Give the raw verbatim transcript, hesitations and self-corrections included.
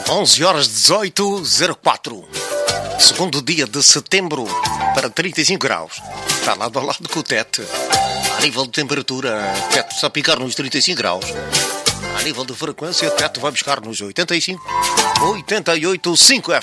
onze horas dezoito zero quatro. Segundo dia de setembro para trinta e cinco graus. Está lado a lado com o Tete. A nível de temperatura, Tete está a picar nos trinta e cinco graus. A nível de frequência, Tete vai buscar nos oitenta e cinco, oitenta e oito, cinco F